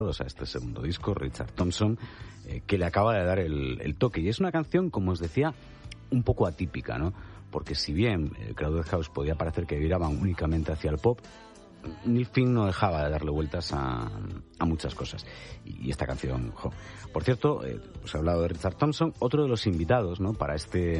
a este segundo disco, Richard Thompson, que le acaba de dar el toque. Y es una canción, como os decía, un poco atípica, ¿no? Porque si bien Crowded House podía parecer que viraban únicamente hacia el pop, Neil Finn no dejaba de darle vueltas a muchas cosas. Y esta canción, Por cierto, os he hablado de Richard Thompson. Otro de los invitados, ¿no?, para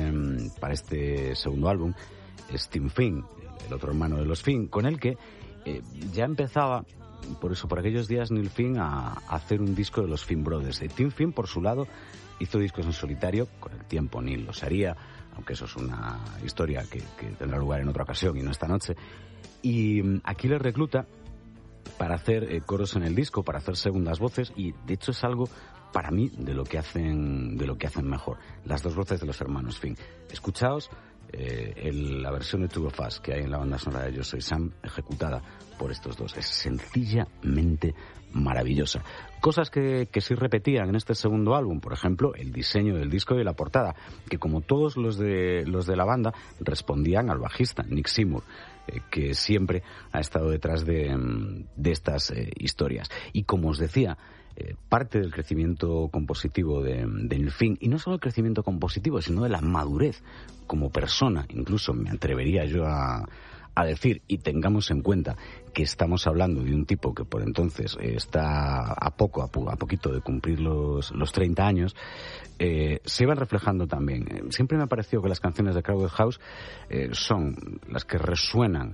este segundo álbum es Tim Finn, el otro hermano de los Finn, con el que ya empezaba, por aquellos días, Neil Finn a hacer un disco de los Finn Brothers. Tim Finn, por su lado, hizo discos en solitario. Con el tiempo Neil los haría, aunque eso es una historia que tendrá lugar en otra ocasión y no esta noche. Y aquí le recluta para hacer coros en el disco, para hacer segundas voces, y de hecho es algo, para mí, de lo que hacen mejor. Las dos voces de los hermanos Finn. Escuchaos la versión de Two of Us que hay en la banda sonora de Yo Soy Sam, ejecutada por estos dos. Es sencillamente maravillosa. Cosas que sí repetían en este segundo álbum, por ejemplo, el diseño del disco y la portada, que como todos los de la banda respondían al bajista, Nick Seymour, que siempre ha estado detrás de estas historias. Y como os decía, parte del crecimiento compositivo de Neil Finn, y no solo el crecimiento compositivo, sino de la madurez como persona, incluso me atrevería yo a decir, y tengamos en cuenta que estamos hablando de un tipo que por entonces está a poquito de cumplir los 30 años, se iban reflejando también. Siempre me ha parecido que las canciones de Crowded House son las que resuenan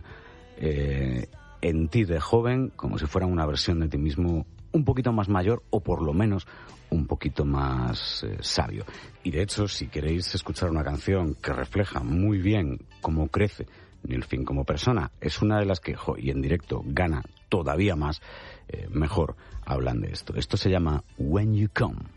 en ti de joven, como si fueran una versión de ti mismo un poquito más mayor, o por lo menos un poquito más sabio. Y de hecho, si queréis escuchar una canción que refleja muy bien cómo crece Neil Finn como persona, es una de las que, y en directo gana todavía más, mejor hablan de esto. Esto se llama When You Come.